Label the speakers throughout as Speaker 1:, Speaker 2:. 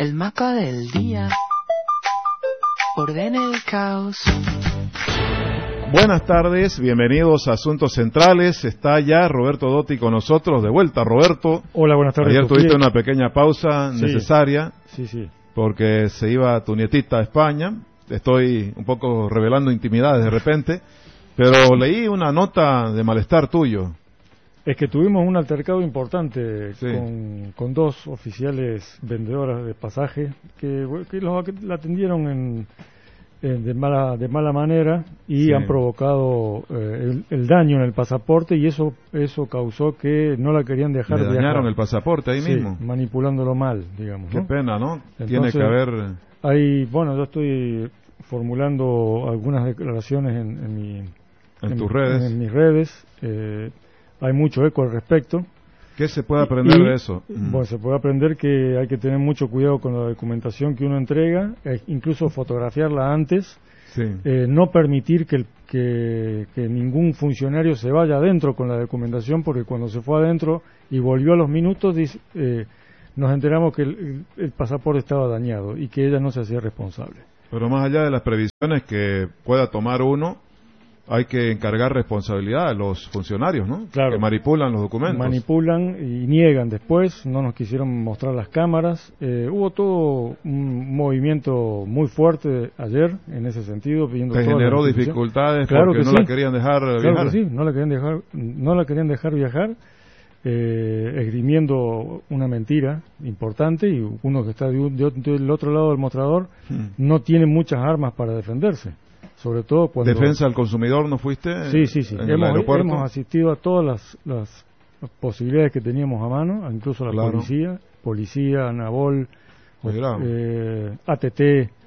Speaker 1: El mapa del día ordena el caos.
Speaker 2: Buenas tardes, bienvenidos a Asuntos Centrales. Está ya Roberto Dotti con nosotros. De vuelta, Roberto.
Speaker 3: Hola, buenas tardes.
Speaker 2: Ayer tuviste una pequeña pausa necesaria.
Speaker 3: Sí.
Speaker 2: Porque se iba tu nietita a España. Estoy un poco revelando intimidades de repente. Pero leí una nota de malestar tuyo.
Speaker 3: Es que tuvimos un altercado importante
Speaker 2: Sí.
Speaker 3: con dos oficiales vendedoras de pasaje que la atendieron de mala manera y
Speaker 2: Sí.
Speaker 3: han provocado el daño en el pasaporte, y eso causó que no la querían dejar
Speaker 2: Le
Speaker 3: viajar.
Speaker 2: dañaron el pasaporte ahí
Speaker 3: Sí,
Speaker 2: mismo.
Speaker 3: manipulándolo mal, digamos.
Speaker 2: Qué
Speaker 3: ¿no?
Speaker 2: pena, ¿no?
Speaker 3: Entonces,
Speaker 2: Tiene que haber...
Speaker 3: yo estoy formulando algunas declaraciones
Speaker 2: En tus redes.
Speaker 3: En mis redes. Hay mucho eco al respecto.
Speaker 2: ¿Qué se puede aprender de eso?
Speaker 3: Bueno, se puede aprender que hay que tener mucho cuidado con la documentación que uno entrega, incluso fotografiarla antes,
Speaker 2: Sí.
Speaker 3: no permitir que ningún funcionario se vaya adentro con la documentación, porque cuando se fue adentro y volvió a los minutos, nos enteramos que el pasaporte estaba dañado y que ella no se hacía responsable.
Speaker 2: Pero más allá de las previsiones que pueda tomar uno, hay que encargar responsabilidad a los funcionarios, ¿no?
Speaker 3: Claro.
Speaker 2: Que manipulan los documentos.
Speaker 3: Manipulan y niegan después, no nos quisieron mostrar las cámaras. Hubo todo un movimiento muy fuerte ayer en ese sentido, pidiendo
Speaker 2: ¿Te
Speaker 3: todas las
Speaker 2: generó
Speaker 3: instituciones.
Speaker 2: dificultades
Speaker 3: Claro
Speaker 2: porque
Speaker 3: que
Speaker 2: no
Speaker 3: sí.
Speaker 2: la querían dejar
Speaker 3: Claro
Speaker 2: viajar?
Speaker 3: que sí, no la querían dejar viajar, esgrimiendo una mentira importante, y uno que está del otro lado del mostrador no tiene muchas armas para defenderse. Sobre todo cuando...
Speaker 2: ¿Defensa al consumidor no fuiste?
Speaker 3: Sí.
Speaker 2: En el aeropuerto.
Speaker 3: Hemos asistido a todas las posibilidades que teníamos a mano, incluso a la policía, ANABOL, ATT,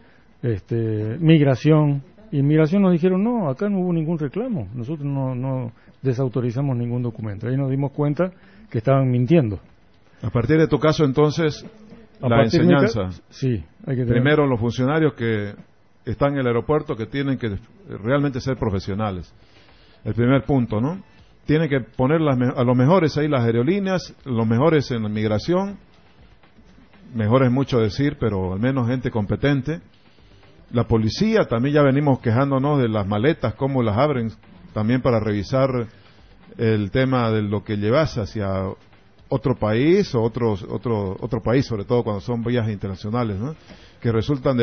Speaker 3: Migración. Y Migración nos dijeron, no, acá no hubo ningún reclamo, nosotros no desautorizamos ningún documento. Ahí nos dimos cuenta que estaban mintiendo.
Speaker 2: A partir de tu caso, entonces, la enseñanza.
Speaker 3: Sí, hay que tener...
Speaker 2: Primero, los funcionarios que están en el aeropuerto, que tienen que realmente ser profesionales. El primer punto, ¿no? Tienen que poner a los mejores ahí las aerolíneas, los mejores en la migración, mejor es mucho decir, pero al menos gente competente. La policía, también ya venimos quejándonos de las maletas, cómo las abren, también para revisar el tema de lo que llevas hacia otro país o otro país, sobre todo cuando son viajes internacionales, ¿no? Que resultan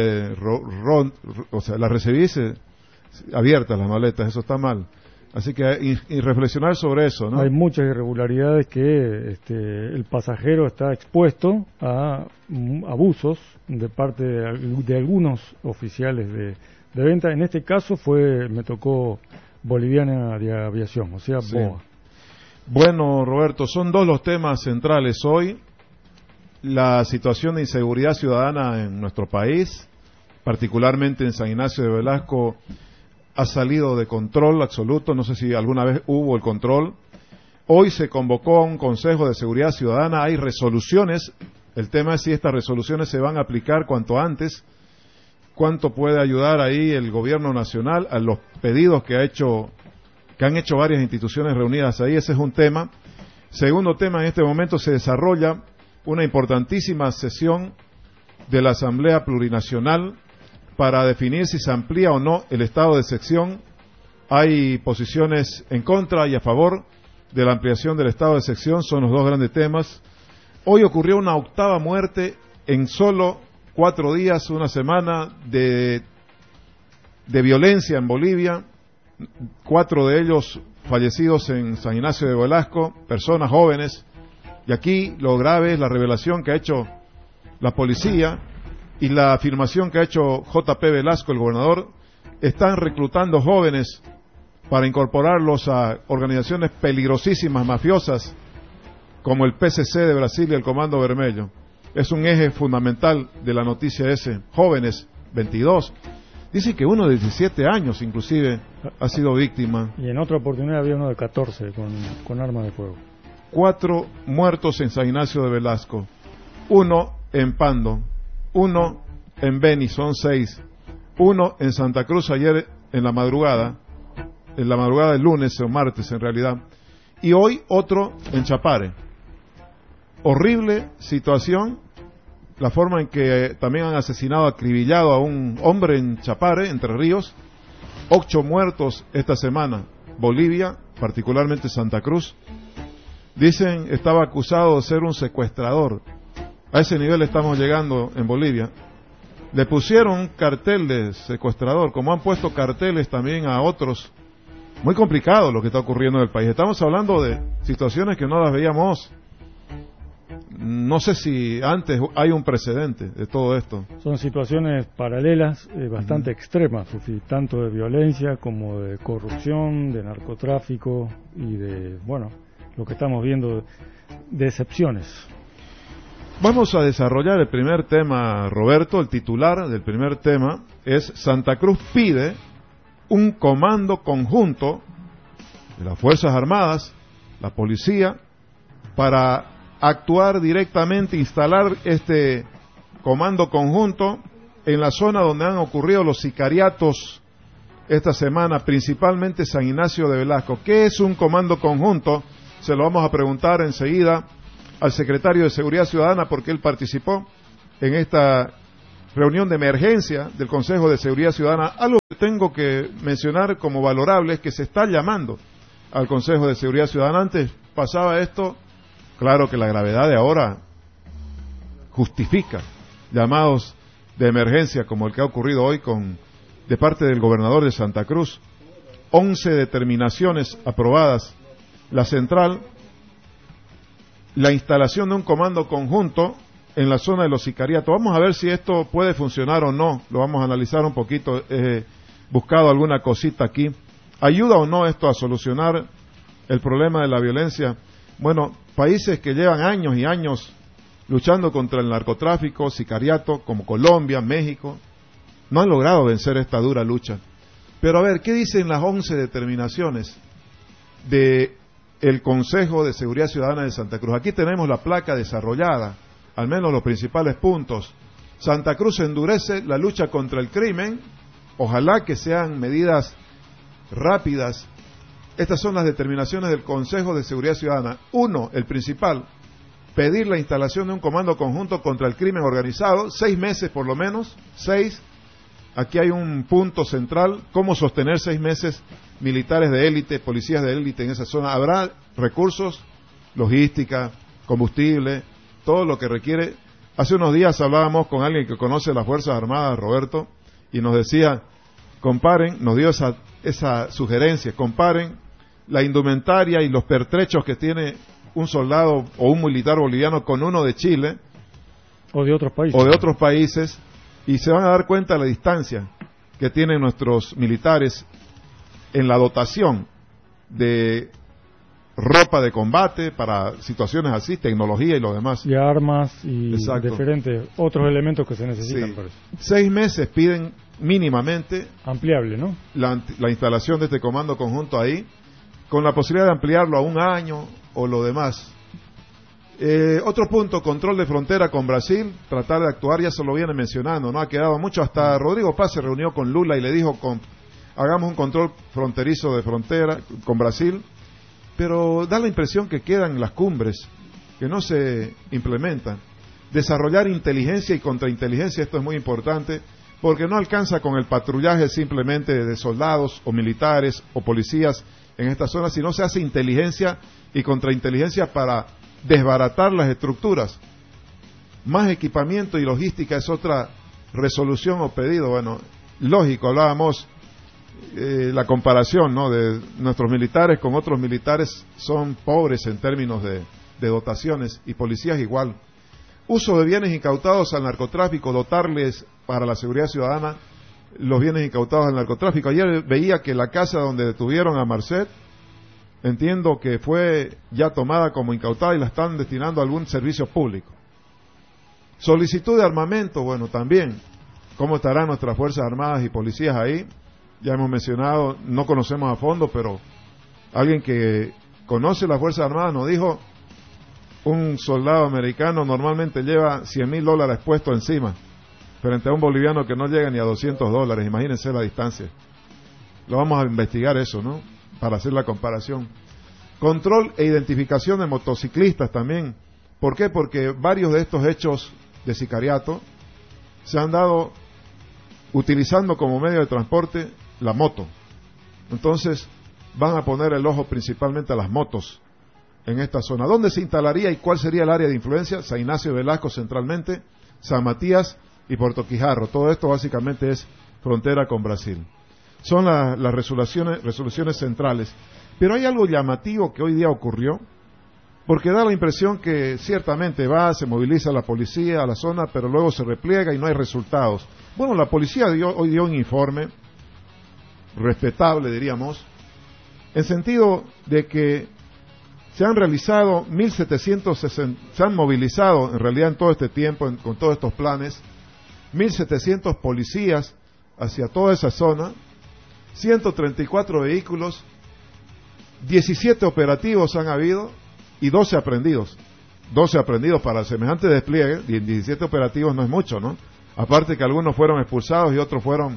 Speaker 2: o sea, las recibís abiertas las maletas, eso está mal. Así que y reflexionar sobre eso, ¿no?
Speaker 3: Hay muchas irregularidades que el pasajero está expuesto a abusos de parte de algunos oficiales de venta. En este caso me tocó Boliviana de Aviación, o sea,
Speaker 2: Sí.
Speaker 3: BOA.
Speaker 2: Bueno, Roberto, son dos los temas centrales hoy. La situación de inseguridad ciudadana en nuestro país, particularmente en San Ignacio de Velasco, ha salido de control absoluto. No sé si alguna vez hubo el control. Hoy se convocó a un Consejo de Seguridad Ciudadana. Hay resoluciones. El tema es si estas resoluciones se van a aplicar cuanto antes. ¿Cuánto puede ayudar ahí el gobierno nacional a los pedidos que han hecho varias instituciones reunidas ahí? Ese es un tema. Segundo tema, en este momento se desarrolla una importantísima sesión de la Asamblea Plurinacional para definir si se amplía o no el estado de excepción. Hay posiciones en contra y a favor de la ampliación del estado de excepción, son los dos grandes temas. Hoy ocurrió una 8ª muerte en solo 4 días, una semana de violencia en Bolivia, 4 de ellos fallecidos en San Ignacio de Velasco, personas jóvenes. Y aquí lo grave es la revelación que ha hecho la policía y la afirmación que ha hecho J.P. Velasco, el gobernador. Están reclutando jóvenes para incorporarlos a organizaciones peligrosísimas, mafiosas, como el PCC de Brasil y el Comando Vermelho. Es un eje fundamental de la noticia ese. Jóvenes, 22. Dicen que uno de 17 años inclusive ha sido víctima.
Speaker 3: Y en otra oportunidad había uno de 14 con arma de fuego.
Speaker 2: 4 muertos en San Ignacio de Velasco, 1 en Pando, 1 en Beni, son 6, 1 en Santa Cruz ayer en la madrugada del lunes o martes en realidad, y hoy otro en Chapare. Horrible situación la forma en que también han asesinado, acribillado a un hombre en Chapare, Entre Ríos, 8 muertos esta semana. Bolivia, particularmente Santa Cruz, dicen estaba acusado de ser un secuestrador. A ese nivel estamos llegando en Bolivia. Le pusieron un cartel de secuestrador, como han puesto carteles también a otros. Muy complicado lo que está ocurriendo en el país. Estamos hablando de situaciones que no las veíamos. No sé si antes hay un precedente de todo esto.
Speaker 3: Son situaciones paralelas bastante extremas, tanto de violencia como de corrupción, de narcotráfico y de, bueno, lo que estamos viendo de excepciones.
Speaker 2: Vamos a desarrollar el primer tema, Roberto. El titular del primer tema es: Santa Cruz pide un comando conjunto de las Fuerzas Armadas, la policía, para actuar directamente, instalar este comando conjunto en la zona donde han ocurrido los sicariatos esta semana, principalmente San Ignacio de Velasco. ¿Qué es un comando conjunto? Se lo vamos a preguntar enseguida al secretario de Seguridad Ciudadana, porque él participó en esta reunión de emergencia del Consejo de Seguridad Ciudadana. Algo que tengo que mencionar como valorable es que se está llamando al Consejo de Seguridad Ciudadana. Antes pasaba esto. Claro que la gravedad de ahora justifica llamados de emergencia como el que ha ocurrido hoy de parte del gobernador de Santa Cruz. 11 determinaciones aprobadas. La central, la instalación de un comando conjunto en la zona de los sicariatos. Vamos a ver si esto puede funcionar o no. Lo vamos a analizar un poquito. He buscado alguna cosita aquí. ¿Ayuda o no esto a solucionar el problema de la violencia? Bueno, países que llevan años y años luchando contra el narcotráfico, sicariato, como Colombia, México, no han logrado vencer esta dura lucha. Pero a ver, ¿qué dicen las 11 determinaciones de el Consejo de Seguridad Ciudadana de Santa Cruz? Aquí tenemos la placa desarrollada, al menos los principales puntos. Santa Cruz endurece la lucha contra el crimen. Ojalá que sean medidas rápidas. Estas son las determinaciones del Consejo de Seguridad Ciudadana. 1, el principal, pedir la instalación de un comando conjunto contra el crimen organizado, 6 meses por lo menos. 6, aquí hay un punto central: cómo sostener 6 meses militares de élite, policías de élite en esa zona. Habrá recursos, logística, combustible, todo lo que requiere. Hace unos días hablábamos con alguien que conoce las Fuerzas Armadas, Roberto, y nos decía, comparen, nos dio esa sugerencia, comparen la indumentaria y los pertrechos que tiene un soldado o un militar boliviano con uno de Chile
Speaker 3: o de otros países, y se van a dar cuenta de la distancia que tienen nuestros militares en la dotación de ropa de combate para situaciones así, tecnología y lo demás. Y armas y
Speaker 2: Exacto.
Speaker 3: Diferentes otros elementos que se necesitan.
Speaker 2: Sí.
Speaker 3: Para eso.
Speaker 2: 6 meses piden mínimamente.
Speaker 3: Ampliable, ¿no?
Speaker 2: La instalación de este comando conjunto ahí, con la posibilidad de ampliarlo a 1 año o lo demás. Otro punto, control de frontera con Brasil, tratar de actuar, ya se lo viene mencionando, ¿no? Ha quedado mucho, hasta Rodrigo Paz se reunió con Lula y le dijo, hagamos un control fronterizo de frontera con Brasil, pero da la impresión que quedan las cumbres, que no se implementan. Desarrollar inteligencia y contrainteligencia, esto es muy importante, porque no alcanza con el patrullaje simplemente de soldados o militares o policías en esta zona, sino se hace inteligencia y contrainteligencia para desbaratar las estructuras. Más equipamiento y logística es otra resolución o pedido. Bueno, lógico, hablábamos la comparación, ¿no?, de nuestros militares con otros militares, son pobres en términos de dotaciones, y policías igual. Uso de bienes incautados al narcotráfico, dotarles para la seguridad ciudadana los bienes incautados al narcotráfico. Ayer veía que la casa donde detuvieron a Marcet, entiendo que fue ya tomada como incautada y la están destinando a algún servicio público. Solicitud de armamento, bueno, también, ¿cómo estarán nuestras Fuerzas Armadas y policías ahí? Ya hemos mencionado, no conocemos a fondo, pero alguien que conoce las Fuerzas Armadas nos dijo, un soldado americano normalmente lleva $100,000 puestos encima, frente a un boliviano que no llega ni a $200, imagínense la distancia. Lo vamos a investigar eso, ¿no?, para hacer la comparación. Control e identificación de motociclistas también. ¿Por qué? Porque varios de estos hechos de sicariato se han dado utilizando como medio de transporte la moto. Entonces van a poner el ojo principalmente a las motos en esta zona. ¿Dónde se instalaría y cuál sería el área de influencia? San Ignacio de Velasco centralmente, San Matías y Puerto Quijarro. Todo esto básicamente es frontera con Brasil. Son las resoluciones centrales. Pero hay algo llamativo que hoy día ocurrió, porque da la impresión que ciertamente se moviliza la policía a la zona, pero luego se repliega y no hay resultados. Bueno, la policía hoy dio un informe respetable, diríamos, en sentido de que se han realizado 1.760, se han movilizado en realidad en todo este tiempo, con todos estos planes, 1.700 policías hacia toda esa zona, 134 vehículos, 17 operativos han habido y 12 aprendidos. 12 aprendidos para semejante despliegue, 17 operativos no es mucho, ¿no? Aparte que algunos fueron expulsados y otros fueron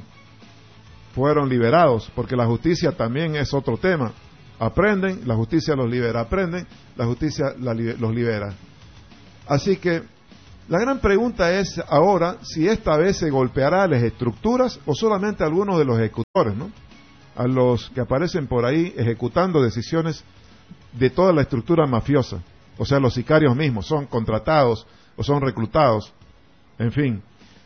Speaker 2: liberados, porque la justicia también es otro tema. Aprenden, la justicia los libera, aprenden, la justicia los libera. Así que la gran pregunta es ahora si esta vez se golpeará a las estructuras o solamente a algunos de los ejecutores, ¿no? A los que aparecen por ahí ejecutando decisiones de toda la estructura mafiosa, o sea, los sicarios mismos, son contratados o son reclutados, en fin.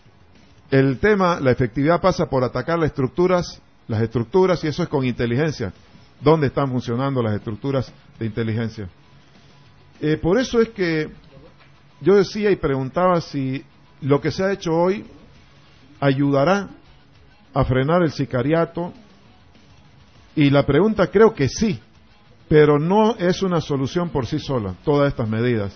Speaker 2: El tema, la efectividad pasa por atacar las estructuras, y eso es con inteligencia. ¿Dónde están funcionando las estructuras de inteligencia? Por eso es que yo decía y preguntaba si lo que se ha hecho hoy ayudará a frenar el sicariato, y la pregunta creo que sí, pero no es una solución por sí sola, todas estas medidas.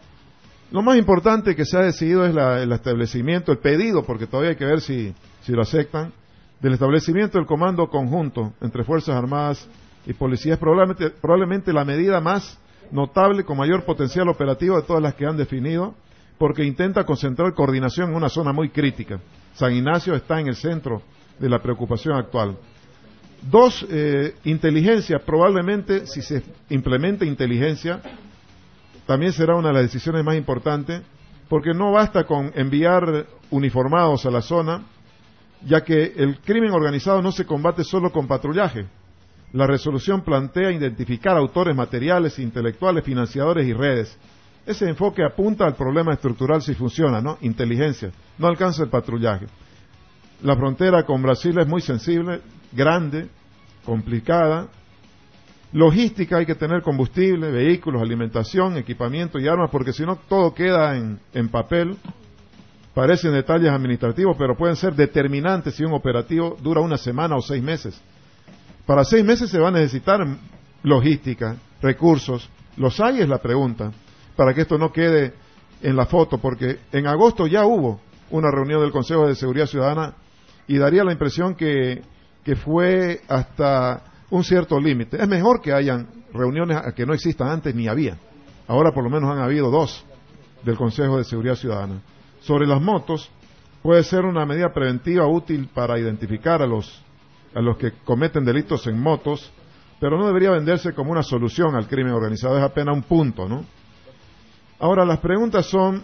Speaker 2: Lo más importante que se ha decidido es el establecimiento, el pedido, porque todavía hay que ver si lo aceptan, del establecimiento del comando conjunto entre Fuerzas Armadas y Policías, probablemente la medida más notable, con mayor potencial operativo de todas las que han definido, porque intenta concentrar coordinación en una zona muy crítica. San Ignacio está en el centro de la preocupación actual. Dos, inteligencia, probablemente si se implementa inteligencia, también será una de las decisiones más importantes, porque no basta con enviar uniformados a la zona, ya que el crimen organizado no se combate solo con patrullaje. La resolución plantea identificar autores materiales, intelectuales, financiadores y redes. Ese enfoque apunta al problema estructural si funciona, ¿no? Inteligencia, no alcanza el patrullaje. La frontera con Brasil es muy sensible, grande, complicada. Logística, hay que tener combustible, vehículos, alimentación, equipamiento y armas, porque si no todo queda en papel. Parecen detalles administrativos, pero pueden ser determinantes si un operativo dura una semana o 6 meses. Para 6 meses se va a necesitar logística, recursos. ¿Los hay? Es la pregunta, para que esto no quede en la foto, porque en agosto ya hubo una reunión del Consejo de Seguridad Ciudadana y daría la impresión que fue hasta un cierto límite. Es mejor que hayan reuniones a que no existan antes ni había. Ahora por lo menos han habido 2 del Consejo de Seguridad Ciudadana. Sobre las motos, puede ser una medida preventiva útil para identificar a los que cometen delitos en motos, pero no debería venderse como una solución al crimen organizado, es apenas un punto, ¿no? Ahora, las preguntas son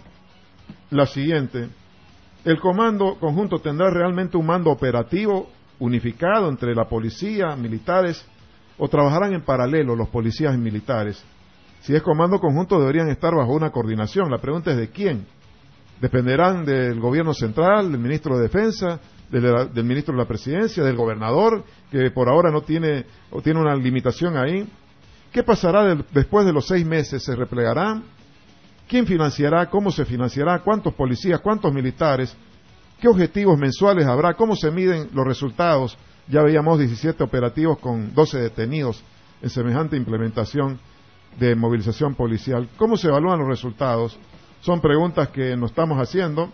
Speaker 2: las siguientes. ¿El comando conjunto tendrá realmente un mando operativo unificado entre la policía, militares, o trabajarán en paralelo los policías y militares? Si es comando conjunto, deberían estar bajo una coordinación. La pregunta es ¿de quién? ¿Dependerán del gobierno central, del ministro de Defensa, del ministro de la Presidencia, del gobernador, que por ahora no tiene o tiene una limitación ahí? ¿Qué pasará después de los 6 meses? ¿Se replegarán? ¿Quién financiará? ¿Cómo se financiará? ¿Cuántos policías? ¿Cuántos militares? ¿Qué objetivos mensuales habrá? ¿Cómo se miden los resultados? Ya veíamos 17 operativos con 12 detenidos en semejante implementación de movilización policial. ¿Cómo se evalúan los resultados? Son preguntas que nos estamos haciendo.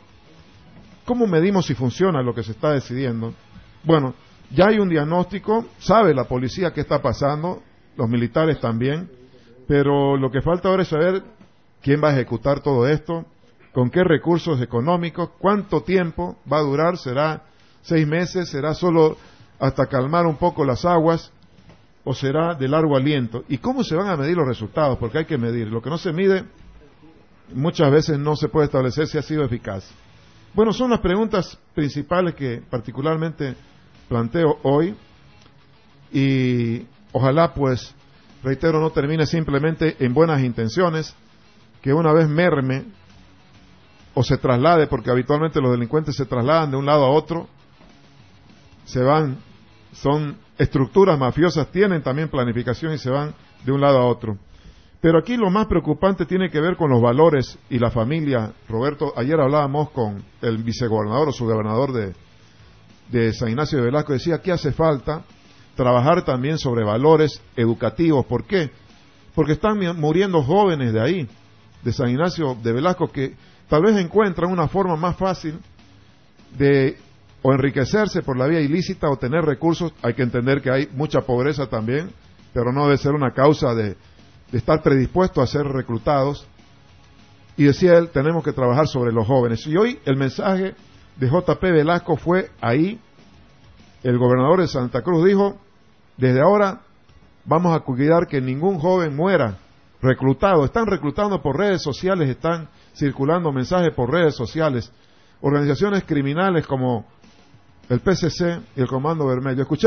Speaker 2: ¿Cómo medimos si funciona lo que se está decidiendo? Bueno, ya hay un diagnóstico, sabe la policía qué está pasando, los militares también, pero lo que falta ahora es saber quién va a ejecutar todo esto, con qué recursos económicos, cuánto tiempo va a durar, será 6 meses, será solo hasta calmar un poco las aguas, o será de largo aliento. ¿Y cómo se van a medir los resultados? Porque hay que medir. Lo que no se mide muchas veces no se puede establecer si ha sido eficaz. Bueno, son las preguntas principales que particularmente planteo hoy, y ojalá, pues, reitero, no termine simplemente en buenas intenciones, que una vez merme o se traslade, porque habitualmente los delincuentes se trasladan de un lado a otro, se van, son estructuras mafiosas, tienen también planificación y se van de un lado a otro. Pero aquí lo más preocupante tiene que ver con los valores y la familia. Roberto, ayer hablábamos con el vicegobernador o subgobernador de San Ignacio de Velasco, decía que hace falta trabajar también sobre valores educativos. ¿Por qué? Porque están muriendo jóvenes de ahí, de San Ignacio de Velasco, que tal vez encuentran una forma más fácil de o enriquecerse por la vía ilícita o tener recursos. Hay que entender que hay mucha pobreza también, pero no debe ser una causa de estar predispuesto a ser reclutados. Y decía él, tenemos que trabajar sobre los jóvenes. Y hoy el mensaje de J.P. Velasco fue ahí. El gobernador de Santa Cruz dijo, desde ahora vamos a cuidar que ningún joven muera reclutado. Están reclutando por redes sociales, están circulando mensajes por redes sociales. Organizaciones criminales como el PCC y el Comando Vermelho.